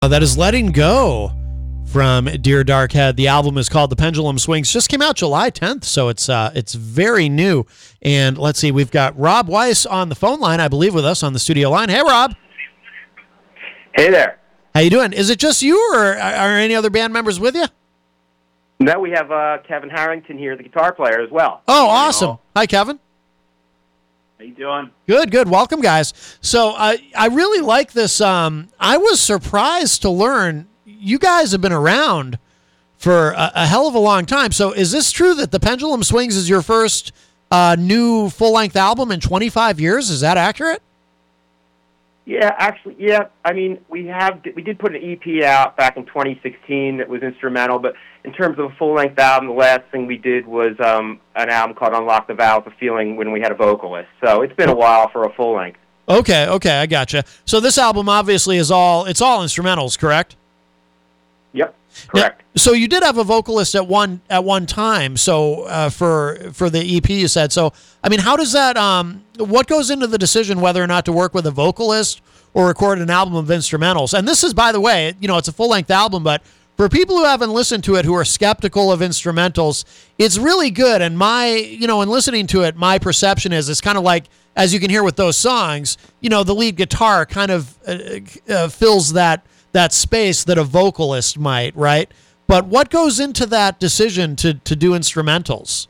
That is Letting Go from Dear Darkhead. The album is called The Pendulum Swings. Just came out July 10th, so it's very new. And let's see, we've got Rob Weiss on the phone line, I believe, with us on the studio line. Hey, Rob. Hey there. How you doing? Is it just you, or are any other band members with you? No, we have Kevin Harrington here, the guitar player, as well. Oh, awesome. Hi, Kevin. How you doing? Good. Welcome, guys. So I really like this. I was surprised to learn you guys have been around for a hell of a long time. So is this true that The Pendulum Swings is your first new full-length album in 25 years? Is that accurate? Yeah, actually, yeah. I mean, we did put an EP out back in 2016 that was instrumental, but in terms of a full-length album, the last thing we did was an album called Unlock the Valves of Feeling when we had a vocalist. So it's been a while for a full-length. Okay, I gotcha. So this album obviously it's all instrumentals, correct? Yep, correct. Now, so you did have a vocalist at one time. So for the EP, you said. So I mean, how does that? What goes into the decision whether or not to work with a vocalist or record an album of instrumentals? And this is, by the way, it's a full-length album, but for people who haven't listened to it, who are skeptical of instrumentals, it's really good. And in listening to it, my perception is it's kind of like, as you can hear with those songs, the lead guitar kind of fills that space that a vocalist might, right? But what goes into that decision to do instrumentals?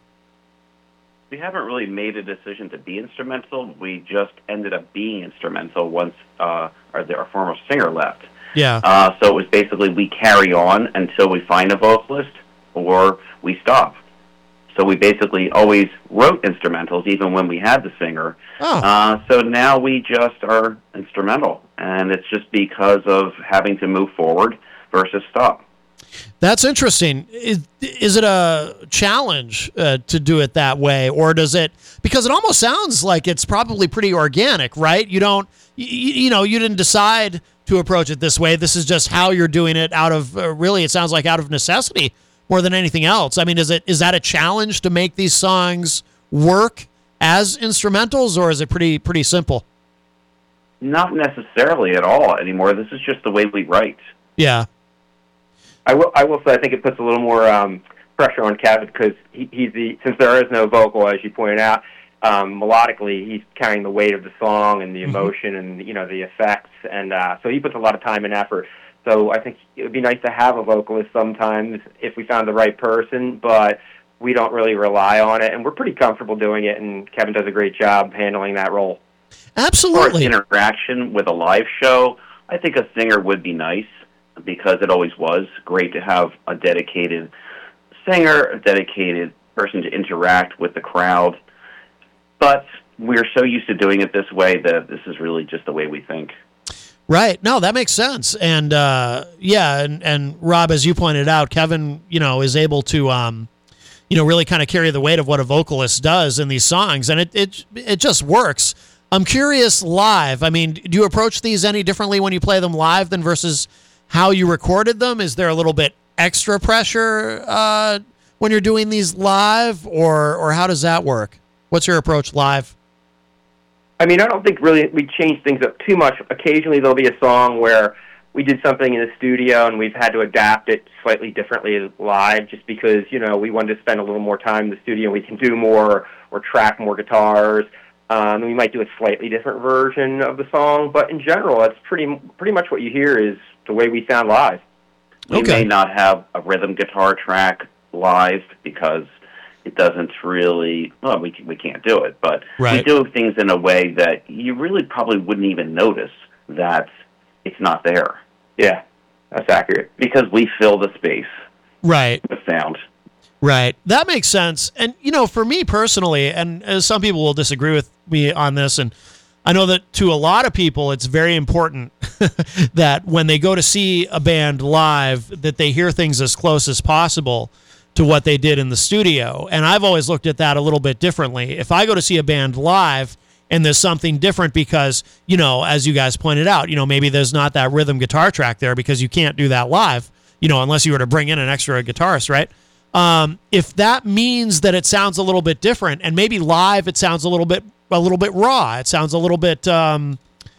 We haven't really made a decision to be instrumental. We just ended up being instrumental once our former singer left. Yeah. So it was basically we carry on until we find a vocalist or we stop. So we basically always wrote instrumentals even when we had the singer. Oh. So now we just are instrumental, and it's just because of having to move forward versus stop. That's interesting. Is it a challenge to do it that way, or does it? Because it almost sounds like it's probably pretty organic, right? You didn't decide to approach it this way. This is just how you're doing it out of really. It sounds like out of necessity more than anything else. I mean, is that a challenge to make these songs work as instrumentals, or is it pretty simple? Not necessarily at all anymore. This is just the way we write. Yeah. I will say I think it puts a little more pressure on Kevin because since there is no vocal, as you pointed out, melodically he's carrying the weight of the song and the emotion and the effects, and so he puts a lot of time and effort. So I think it would be nice to have a vocalist sometimes if we found the right person, but we don't really rely on it, and we're pretty comfortable doing it, and Kevin does a great job handling that role. Absolutely. As far as interaction with a live show, I think a singer would be nice, because it always was great to have a dedicated singer, a dedicated person to interact with the crowd. But we're so used to doing it this way that this is really just the way we think. Right. No, that makes sense. And and Rob, as you pointed out, Kevin, is able to really kind of carry the weight of what a vocalist does in these songs, and it just works. I'm curious live. I mean, do you approach these any differently when you play them live than versus how you recorded them? Is there a little bit extra pressure when you're doing these live, or how does that work? What's your approach live? I mean, I don't think really we change things up too much. Occasionally there'll be a song where we did something in the studio and we've had to adapt it slightly differently live just because, we wanted to spend a little more time in the studio. We can do more or track more guitars. We might do a slightly different version of the song, but in general, that's pretty much what you hear is the way we sound live. We may not have a rhythm guitar track live because it doesn't really, we can't do it, but right. We do things in a way that you really probably wouldn't even notice that it's not there. Yeah, that's accurate. Because we fill the space right. with sound. Right. That makes sense. And, for me personally, and some people will disagree with me on this, and I know that to a lot of people it's very important that when they go to see a band live that they hear things as close as possible to what they did in the studio. And I've always looked at that a little bit differently. If I go to see a band live and there's something different because, as you guys pointed out, maybe there's not that rhythm guitar track there because you can't do that live, unless you were to bring in an extra guitarist, right? If that means that it sounds a little bit different, and maybe live it sounds a little bit raw, it sounds a little bit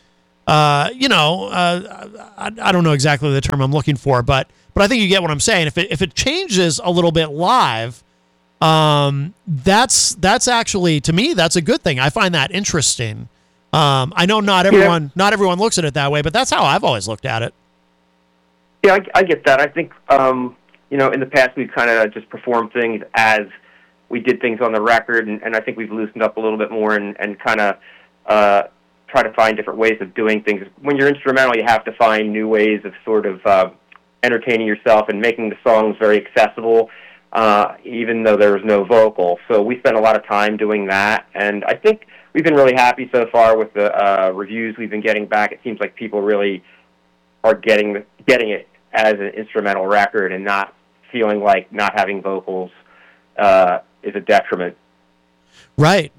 I don't know exactly the term I'm looking for, but I think you get what I'm saying. If it changes a little bit live, that's actually, to me, that's a good thing. I find that interesting. I know not everyone looks at it that way, but that's how I've always looked at it. Yeah, I get that. I think in the past we've kind of just performed things as we did things on the record, and I think we've loosened up a little bit more and kind of try to find different ways of doing things. When you're instrumental, you have to find new ways of sort of entertaining yourself and making the songs very accessible, even though there was no vocal. So we spent a lot of time doing that, and I think we've been really happy so far with the reviews we've been getting back. It seems like people really are getting it as an instrumental record and not feeling like not having vocals is a detriment. Right.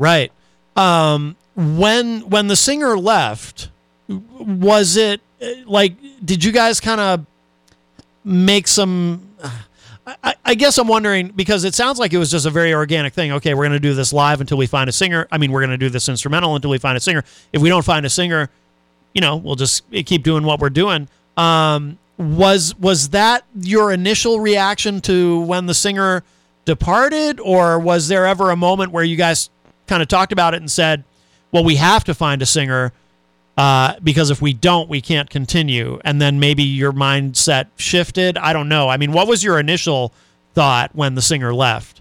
When the singer left, was it like, did you guys kind of make some, I guess I'm wondering, because it sounds like it was just a very organic thing. Okay, we're going to do this live until we find a singer. I mean, we're going to do this instrumental until we find a singer. If we don't find a singer, we'll just keep doing what we're doing. Was that your initial reaction to when the singer departed, or was there ever a moment where you guys kind of talked about it and said, well, we have to find a singer because if we don't, we can't continue, and then maybe your mindset shifted? I don't know. I mean, what was your initial thought when the singer left?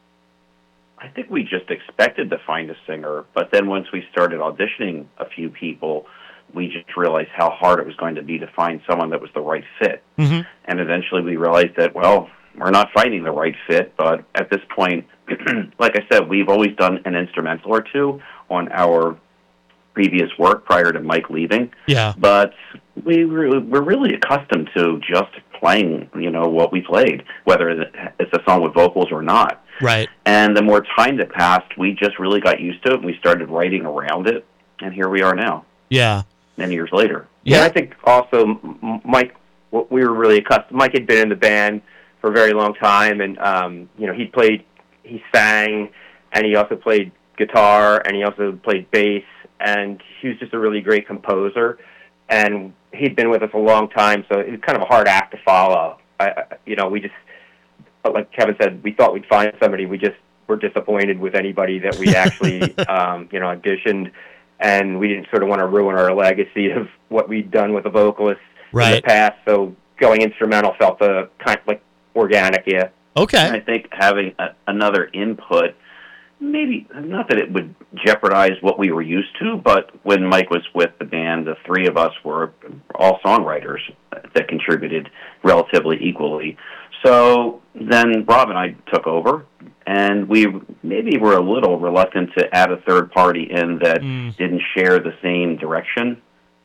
I think we just expected to find a singer, but then once we started auditioning a few people, we just realized how hard it was going to be to find someone that was the right fit. Mm-hmm. And eventually we realized that, well, we're not finding the right fit, but at this point, like I said, we've always done an instrumental or two on our previous work prior to Mike leaving. Yeah. But we're really accustomed to just playing, what we played, whether it's a song with vocals or not. Right. And the more time that passed, we just really got used to it, and we started writing around it, and here we are now. Yeah. Many years later. Yeah, I think also Mike, we were really accustomed. Mike had been in the band for a very long time, and he sang, and he also played guitar, and he also played bass, and he was just a really great composer, and he'd been with us a long time, so it was kind of a hard act to follow. We just, but like Kevin said, we thought we'd find somebody. We just were disappointed with anybody that we actually, auditioned, and we didn't sort of want to ruin our legacy of what we'd done with a vocalist in the past, so going instrumental felt kind of like organic, yeah. Okay. And I think having another input, maybe not that it would jeopardize what we were used to, but when Mike was with the band, the three of us were all songwriters that contributed relatively equally. So then Rob and I took over, and we maybe were a little reluctant to add a third party in that didn't share the same direction.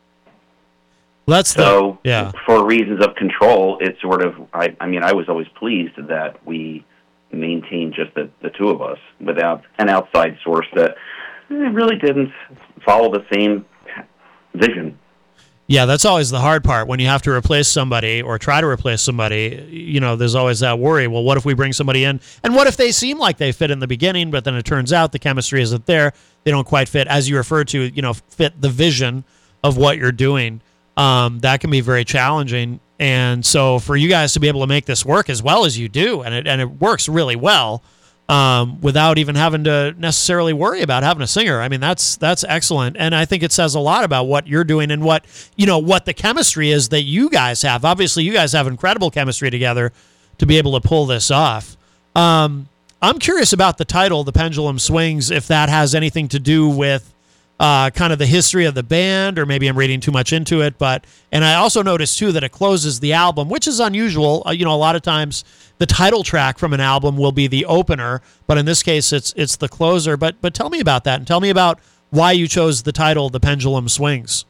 For reasons of control, it's sort of, I was always pleased that we maintained just the two of us without an outside source that really didn't follow the same vision. Yeah, that's always the hard part when you have to replace somebody or try to replace somebody. There's always that worry. Well, what if we bring somebody in? And what if they seem like they fit in the beginning, but then it turns out the chemistry isn't there? They don't quite fit, as you referred to, fit the vision of what you're doing. That can be very challenging. And so for you guys to be able to make this work as well as you do, and it works really well, without even having to necessarily worry about having a singer. I mean, that's excellent. And I think it says a lot about what you're doing and what the chemistry is that you guys have. Obviously, you guys have incredible chemistry together to be able to pull this off. I'm curious about the title, The Pendulum Swings, if that has anything to do with kind of the history of the band, or maybe I'm reading too much into it. And I also noticed too that it closes the album, which is unusual. A lot of times the title track from an album will be the opener, but in this case it's the closer. But tell me about that, and tell me about why you chose the title The Pendulum Swings.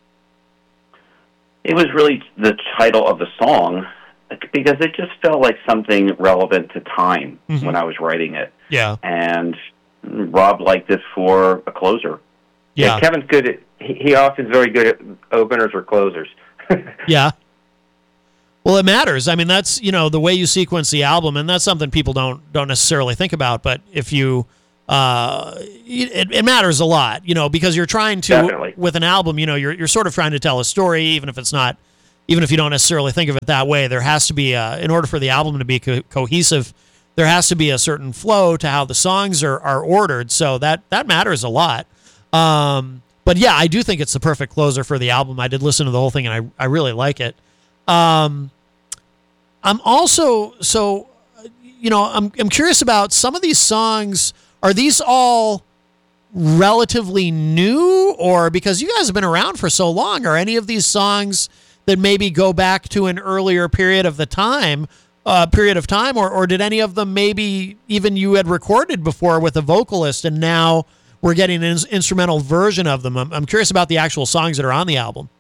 It was really the title of the song because it just felt like something relevant to time when I was writing it. Yeah. And Rob liked it for a closer. Yeah, Kevin's good at. He often is very good at openers or closers. Yeah. Well, it matters. I mean, that's the way you sequence the album, and that's something people don't necessarily think about. But if you it matters a lot, because you're trying to, Definitely. with an album, you're sort of trying to tell a story, even if you don't necessarily think of it that way. There has to be, in order for the album to be cohesive, there has to be a certain flow to how the songs are ordered. So that matters a lot. But yeah, I do think it's the perfect closer for the album. I did listen to the whole thing, and I really like it. I'm also I'm curious about some of these songs. Are these all relatively new, or because you guys have been around for so long, are any of these songs that maybe go back to an earlier period of time, or did any of them maybe even you had recorded before with a vocalist and now we're getting an instrumental version of them? I'm curious about the actual songs that are on the album.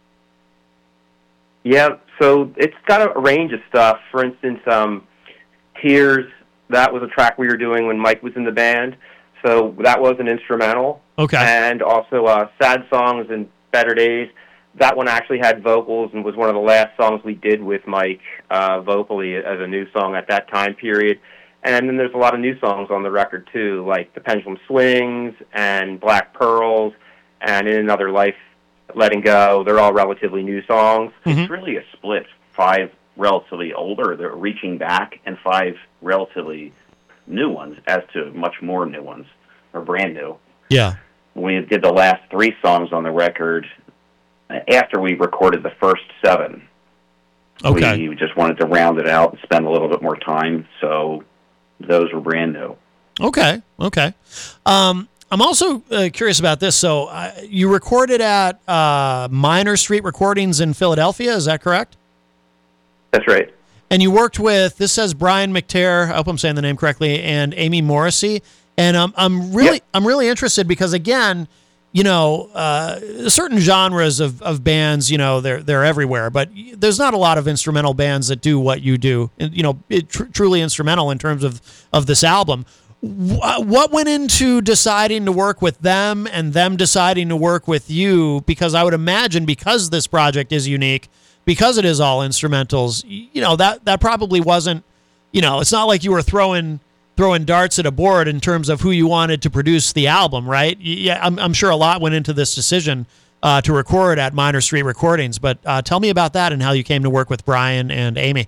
Yeah, so it's got a range of stuff. For instance, Tears, that was a track we were doing when Mike was in the band, so that was an instrumental. Okay. And also Sad Songs and Better Days, that one actually had vocals and was one of the last songs we did with Mike vocally as a new song at that time period. And then there's a lot of new songs on the record, too, like The Pendulum Swings and Black Pearls and In Another Life, Letting Go. They're all relatively new songs. Mm-hmm. It's really a split. 5 relatively older, they're reaching back, and 5 relatively new ones, as to much more new ones, or brand new. Yeah. We did the last 3 songs on the record after we recorded the first 7. Okay. We just wanted to round it out and spend a little bit more time, so those were brand new. Okay. I'm also curious about this. So you recorded at Minor Street Recordings in Philadelphia, is that correct? That's right. And you worked with, this says Brian McTerr, I hope I'm saying the name correctly, and Amy Morrissey. And I'm really interested because, again, certain genres of bands, they're everywhere, but there's not a lot of instrumental bands that do what you do, truly instrumental in terms of this album. What went into deciding to work with them and them deciding to work with you? Because I would imagine, because this project is unique, because it is all instrumentals, that probably wasn't, it's not like you were throwing darts at a board in terms of who you wanted to produce the album, right? Yeah, I'm sure a lot went into this decision to record at Minor Street Recordings, but tell me about that and how you came to work with Brian and Amy.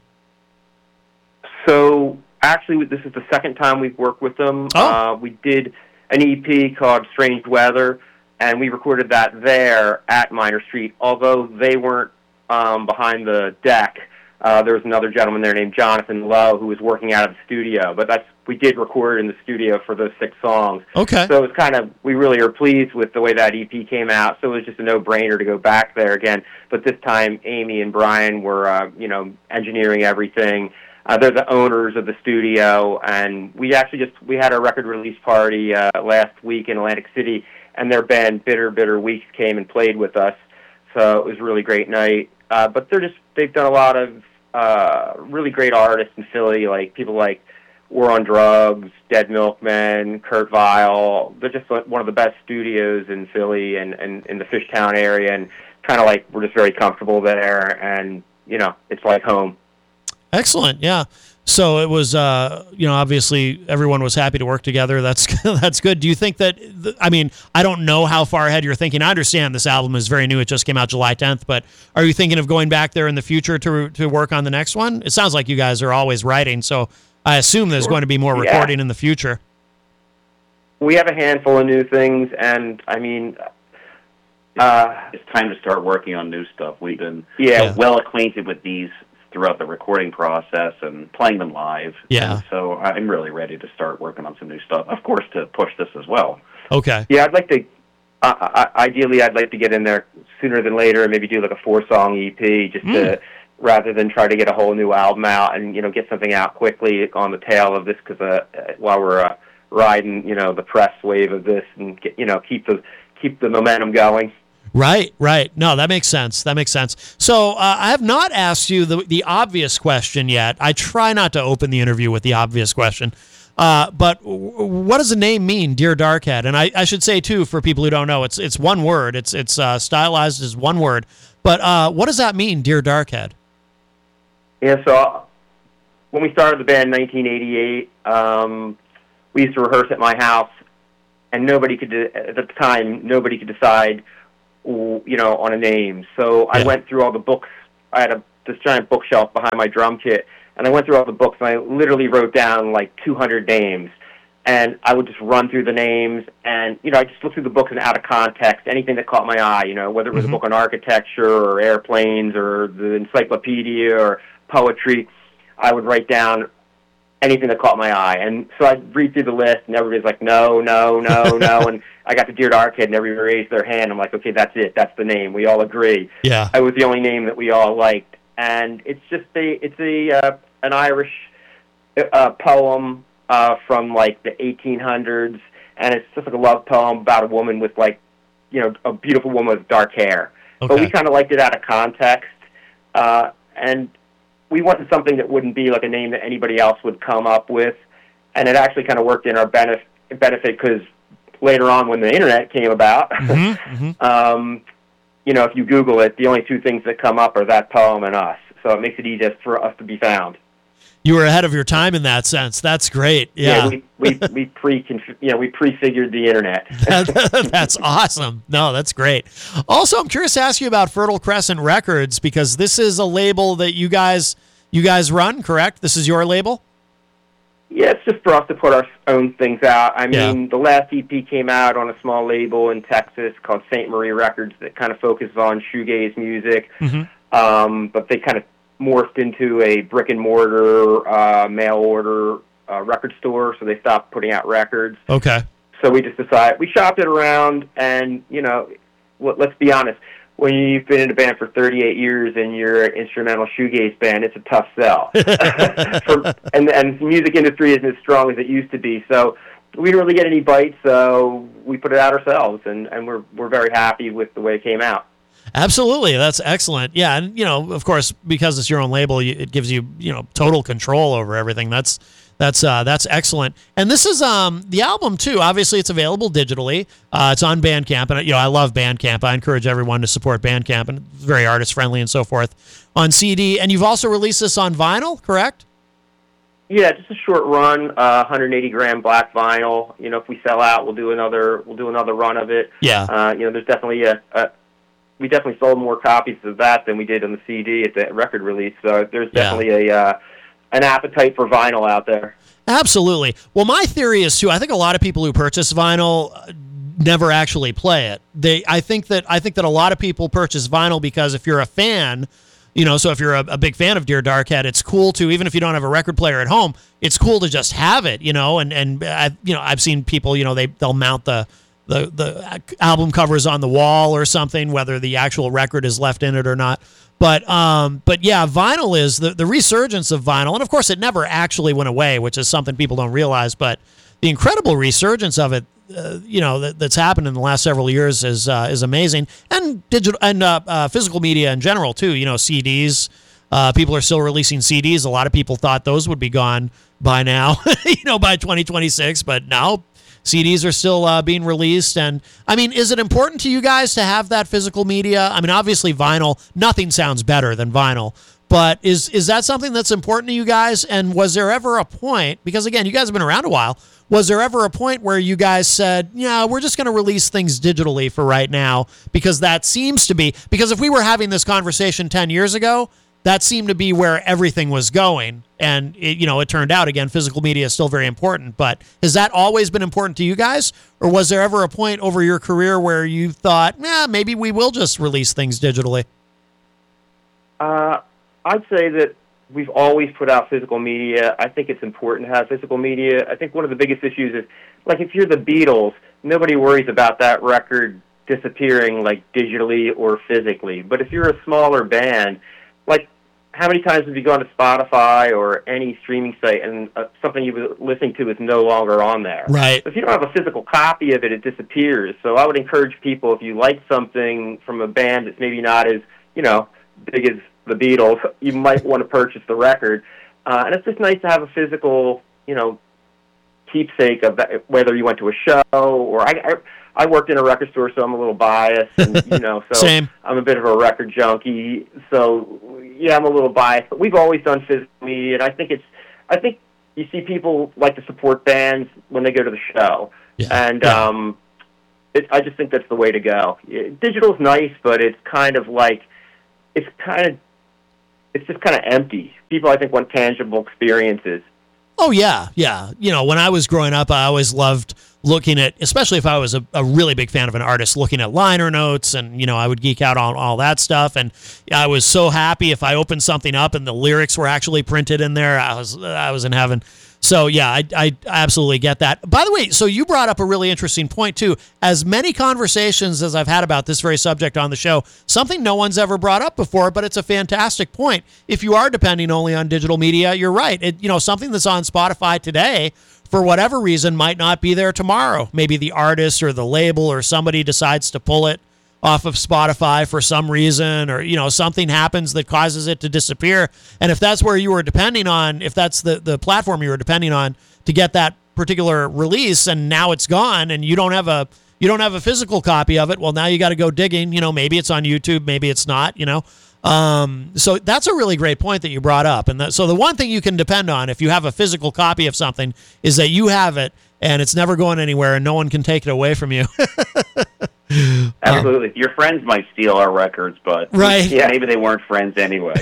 So actually, this is the second time we've worked with them. Oh. We did an EP called Strange Weather, and we recorded that there at Minor Street, although they weren't behind the deck. There was another gentleman there named Jonathan Lowe who was working out of the studio, but we did record in the studio for those 6 songs. Okay. So it was we really are pleased with the way that EP came out, so it was just a no-brainer to go back there again. But this time, Amy and Brian were, engineering everything. They're the owners of the studio, and we had our record release party last week in Atlantic City, and their band Bitter Bitter Weeks came and played with us, so it was a really great night. But they've done a lot of really great artists in Philly, like people like War on Drugs, Dead Milkmen, Kurt Vile. They're just one of the best studios in Philly and in the Fishtown area, and we're just very comfortable there, and it's like home. Excellent. Yeah. So it was, obviously everyone was happy to work together. That's good. Do you think that, I don't know how far ahead you're thinking. I understand this album is very new. It just came out July 10th, but are you thinking of going back there in the future to work on the next one? It sounds like you guys are always writing, so I assume there's going to be more recording in the future. We have a handful of new things, and it's time to start working on new stuff. We've been well acquainted with these throughout the recording process and playing them live. Yeah. And so I'm really ready to start working on some new stuff, of course, to push this as well. Okay. Yeah, I'd like to, ideally I'd like to get in there sooner than later and maybe do like a 4-song EP just to, rather than try to get a whole new album out and, get something out quickly on the tail of this, because while we're riding, the press wave of this and, keep the momentum going. Right. No, that makes sense. So I have not asked you the obvious question yet. I try not to open the interview with the obvious question. But what does the name mean, Dear Darkhead? And I should say, too, for people who don't know, it's one word. It's stylized as one word. But what does that mean, Dear Darkhead? Yeah, so when we started the band in 1988, we used to rehearse at my house and nobody could at the time nobody could decide, on a name. So I went through all the books. I had this giant bookshelf behind my drum kit, and I went through all the books, and I literally wrote down like 200 names. And I would just run through the names, and I just looked through the books and out of context, anything that caught my eye. Whether it was a book on architecture or airplanes or the encyclopedia or poetry, I would write down anything that caught my eye. And so I'd read through the list, and everybody's like, no, no, no, no. And I got to Dear Dark Head, and everybody raised their hand. I'm like, okay, that's it. That's the name. We all agree. Yeah. I was the only name that we all liked, and it's just an Irish poem. From like the 1800s, and it's just like a love poem about a woman with a beautiful woman with dark hair. Okay. But we kind of liked it out of context, and we wanted something that wouldn't be like a name that anybody else would come up with, and it actually kind of worked in our benefit because later on when the internet came about, if you Google it, the only two things that come up are that poem and us, so it makes it easiest for us to be found. You were ahead of your time in that sense. That's great. Yeah, we prefigured the internet. That's awesome. No, that's great. Also, I'm curious to ask you about Fertile Crescent Records, because this is a label that you guys run, correct? This is your label? Yeah, it's just for us to put our own things out. I mean, the last EP came out on a small label in Texas called St. Marie Records that kind of focuses on shoegaze music, but they kind of morphed into a brick-and-mortar mail order record store, so they stopped putting out records. Okay. So we just decided, we shopped it around, and, let's be honest, when you've been in a band for 38 years and you're an instrumental shoegaze band, it's a tough sell. And the music industry isn't as strong as it used to be, so we didn't really get any bites, so we put it out ourselves, and we're very happy with the way it came out. Absolutely. That's excellent. Yeah. And, of course, because it's your own label, it gives you, total control over everything. That's excellent. And this is the album, too. Obviously, it's available digitally. It's on Bandcamp. And, I love Bandcamp. I encourage everyone to support Bandcamp. And it's very artist-friendly and so forth on CD. And you've also released this on vinyl, correct? Yeah, just a short run, 180-gram black vinyl. If we sell out, we'll do another run of it. Yeah. There's definitely we definitely sold more copies of that than we did on the CD at the record release. So there's definitely an appetite for vinyl out there. Absolutely. Well, my theory is too, I think a lot of people who purchase vinyl never actually play it. I think that a lot of people purchase vinyl because if you're a fan, so if you're a big fan of Dear Dark Head, it's cool to, even if you don't have a record player at home, it's cool to just have it, and I've seen people, they'll mount the album covers on the wall or something, whether the actual record is left in it or not. But yeah, vinyl is the resurgence of vinyl, and of course it never actually went away, which is something people don't realize. But the incredible resurgence of it, that's happened in the last several years is amazing. And digital and physical media in general too. CDs. People are still releasing CDs. A lot of people thought those would be gone by now, by 2026, but now CDs are still being released. And I mean, is it important to you guys to have that physical media? I mean, obviously vinyl, nothing sounds better than vinyl, but is that something that's important to you guys? And was there ever a point, because again, you guys have been around a while, was there ever a point where you guys said, yeah, we're just going to release things digitally for right now? Because that seems to be, because if we were having this conversation 10 years ago, that seemed to be where everything was going. And it turned out, again, physical media is still very important. But has that always been important to you guys? Or was there ever a point over your career where you thought, maybe we will just release things digitally? I'd say that we've always put out physical media. I think it's important to have physical media. I think one of the biggest issues is, like, if you're the Beatles, nobody worries about that record disappearing, like, digitally or physically. But if you're a smaller band, like, how many times have you gone to Spotify or any streaming site and something you were listening to is no longer on there? Right. So if you don't have a physical copy of it, it disappears. So I would encourage people, if you like something from a band that's maybe not as, big as the Beatles, you might want to purchase the record. And it's just nice to have a physical, keepsake of that, whether you went to a show or I worked in a record store, so I'm a little biased, and so Same. I'm a bit of a record junkie. So yeah, I'm a little biased, but we've always done physical media, and I think you see people like to support bands when they go to the show. And I just think that's the way to go. Digital's nice, but it's kind of like it's just kind of empty. People, I think, want tangible experiences. Oh, yeah. When I was growing up, I always loved looking at, especially if I was a really big fan of an artist, looking at liner notes, and, I would geek out on all that stuff. And I was so happy if I opened something up and the lyrics were actually printed in there. I was in heaven. So, yeah, I absolutely get that. By the way, so you brought up a really interesting point, too. As many conversations as I've had about this very subject on the show, something no one's ever brought up before, but it's a fantastic point. If you are depending only on digital media, you're right. Something that's on Spotify today, for whatever reason, might not be there tomorrow. Maybe the artist or the label or somebody decides to pull it off of Spotify for some reason, or, something happens that causes it to disappear. And if that's where you were depending on, if that's the platform you were depending on to get that particular release, and now it's gone and you don't have a physical copy of it, well, now you got to go digging. Maybe it's on YouTube, maybe it's not, So that's a really great point that you brought up. And so the one thing you can depend on if you have a physical copy of something is that you have it and it's never going anywhere and no one can take it away from you. Absolutely. Your friends might steal our records, but maybe they weren't friends anyway.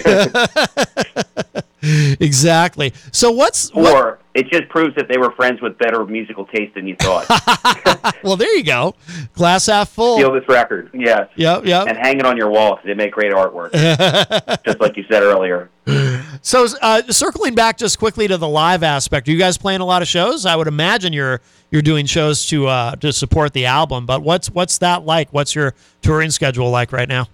Exactly. So Or it just proves that they were friends with better musical taste than you thought. Well, there you go. Glass half full. Steal this record. Yes. Yep. And hang it on your wall because they make great artwork. Just like you said earlier. So circling back just quickly to the live aspect, are you guys playing a lot of shows? I would imagine you're doing shows to support the album, but what's that like? What's your touring schedule like right now?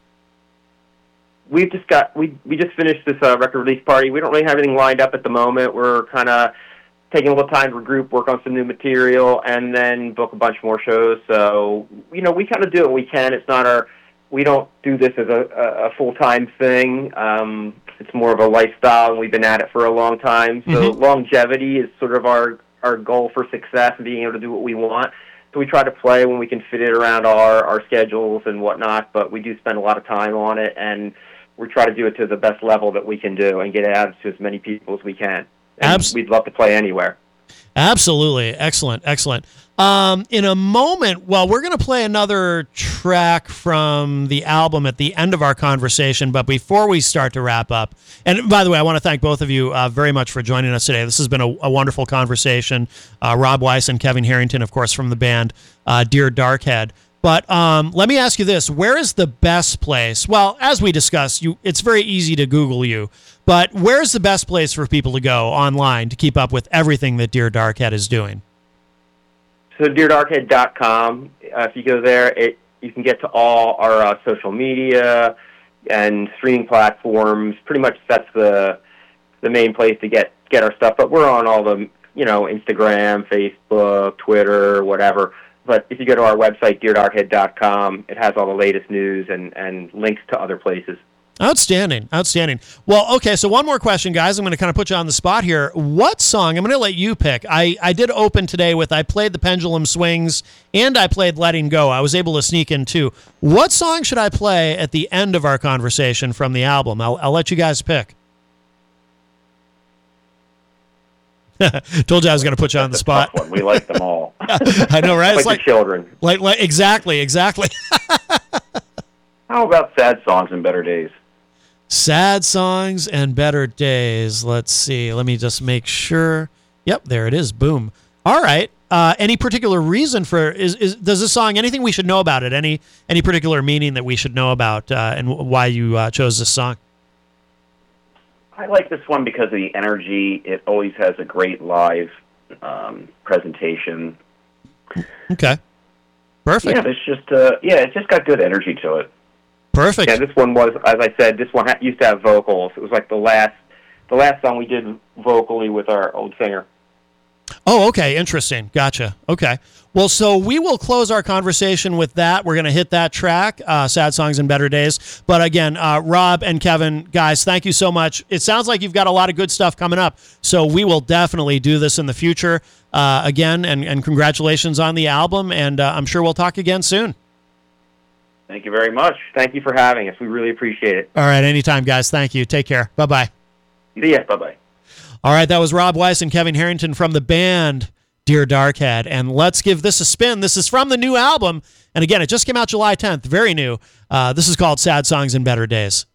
We just finished this record release party. We don't really have anything lined up at the moment. We're kind of taking a little time to regroup, work on some new material, and then book a bunch more shows. So, we kind of do what we can. It's not we don't do this as a full-time thing. It's more of a lifestyle, and we've been at it for a long time. So longevity is sort of our goal for success and being able to do what we want. So we try to play when we can fit it around our schedules and whatnot, but we do spend a lot of time on it, and we try to do it to the best level that we can do and get it out to as many people as we can. And we'd love to play anywhere. Absolutely. Excellent. In a moment, we're going to play another track from the album at the end of our conversation, but before we start to wrap up, and by the way, I want to thank both of you very much for joining us today. This has been a wonderful conversation. Rob Weiss and Kevin Harrington, of course, from the band Dear Darkhead. But let me ask you this. Where is the best place? Well, as we discussed, it's very easy to Google you, but where's the best place for people to go online to keep up with everything that Dear Darkhead is doing? So DearDarkhead.com. If you go there, you can get to all our social media and streaming platforms. Pretty much that's the main place to get our stuff. But we're on all the, Instagram, Facebook, Twitter, whatever. But if you go to our website, DearDarkhead.com, it has all the latest news and links to other places. Outstanding. Well, okay, so one more question, guys. I'm going to kind of put you on the spot here. What song, I'm going to let you pick. I did open today with, I played The Pendulum Swings, and I played Letting Go. I was able to sneak in two. What song should I play at the end of our conversation from the album? I'll let you guys pick. Told you I was going to put you on the spot. Tough one. We like them all. I know, right? It's like the children. Like exactly. How about Sad Songs and Better Days? Sad Songs and Better Days. Let's see. Let me just make sure. Yep, there it is. Boom. All right. Any particular reason for does this song, anything we should know about it? Any particular meaning that we should know about and why you chose this song? I like this one because of the energy. It always has a great live presentation. Okay. Perfect. Yeah, it's just got good energy to it. Perfect. Yeah, this one was, as I said, this one used to have vocals. It was like the last song we did vocally with our old singer. Oh, okay. Interesting. Gotcha. Okay. Well, so we will close our conversation with that. We're going to hit that track, Sad Songs and Better Days. But again, Rob and Kevin, guys, thank you so much. It sounds like you've got a lot of good stuff coming up. So we will definitely do this in the future again. And congratulations on the album. And I'm sure we'll talk again soon. Thank you very much. Thank you for having us. We really appreciate it. All right. Anytime, guys. Thank you. Take care. Bye-bye. See ya. Bye-bye. All right. That was Rob Weiss and Kevin Harrington from the band Dear Darkhead. And let's give this a spin. This is from the new album. And again, it just came out July 10th. Very new. This is called Sad Songs and Better Days.